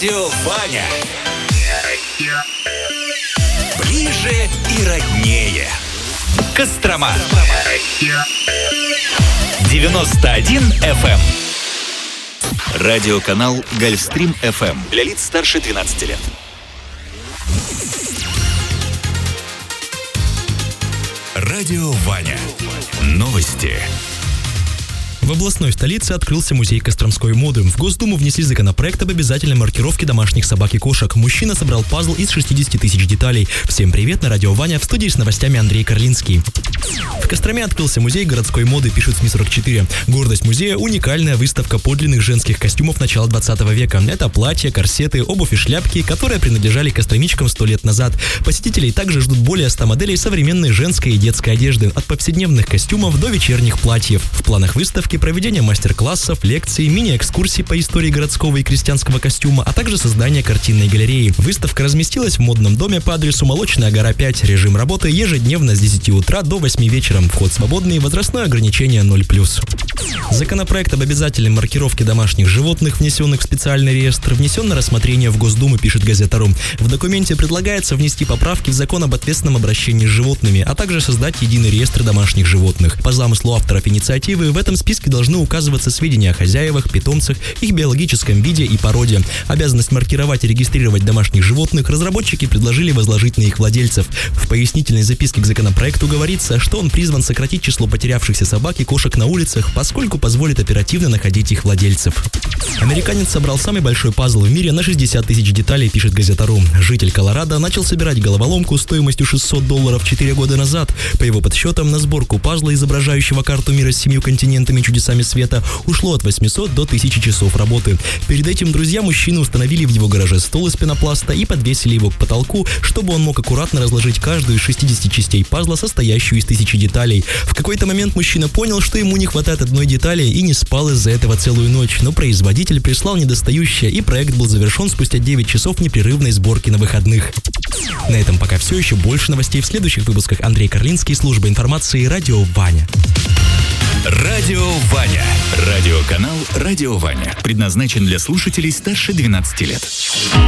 Радио Ваня. Ближе и роднее. Кострома. 91 FM. Радиоканал Гольфстрим FM. Для лиц старше 12 лет. Радио Ваня. Новости. В областной столице открылся музей костромской моды. В Госдуму внесли законопроект об обязательной маркировке домашних собак и кошек. Мужчина собрал пазл из 60 тысяч деталей. Всем привет, на радио Ваня, в студии с новостями Андрей Карлинский. В Костроме открылся музей городской моды, пишет СМИ-44. Гордость музея – уникальная выставка подлинных женских костюмов начала 20 века. Это платья, корсеты, обувь и шляпки, которые принадлежали костромичкам 100 лет назад. Посетителей также ждут более 100 моделей современной женской и детской одежды, от повседневных костюмов до вечерних платьев. В планах выставки проведение мастер-классов, лекций, мини-экскурсий по истории городского и крестьянского костюма, а также создание картинной галереи. Выставка разместилась в модном доме по адресу Молочная гора 5. Режим работы ежедневно с 10 утра до 8 вечера. Вход свободный, возрастное ограничение 0+. Законопроект об обязательной маркировке домашних животных, внесенных в специальный реестр, внесен на рассмотрение в Госдуму, пишет Газета.ру. В документе предлагается внести поправки в закон об ответственном обращении с животными, а также создать единый реестр домашних животных. По замыслу авторов инициативы, в этом списке должны указываться сведения о хозяевах, питомцах, их биологическом виде и породе. Обязанность маркировать и регистрировать домашних животных разработчики предложили возложить на их владельцев. В пояснительной записке к законопроекту говорится, что он призван сократить число потерявшихся собак и кошек на улицах, поскольку позволит оперативно находить их владельцев. Американец собрал самый большой пазл в мире на 60 тысяч деталей, пишет Газета.ру. Житель Колорадо начал собирать головоломку стоимостью $600 4 года назад. По его подсчетам, на сборку пазла, изображающего карту мира с 7 континентами чудесами света, ушло от 800 до 1000 часов работы. Перед этим друзья мужчины установили в его гараже стол из пенопласта и подвесили его к потолку, чтобы он мог аккуратно разложить каждую из 60 частей пазла, состоящую из 1000 деталей. В какой-то момент мужчина понял, что ему не хватает одной детали, и не спал из-за этого целую ночь, но производитель прислал недостающее, и проект был завершен спустя 9 часов непрерывной сборки на выходных. На этом пока все. Еще больше новостей в следующих выпусках. Андрей Карлинский, служба информации, радио Ваня. Радио Ваня. Радиоканал Радио Ваня. Предназначен для слушателей старше 12 лет.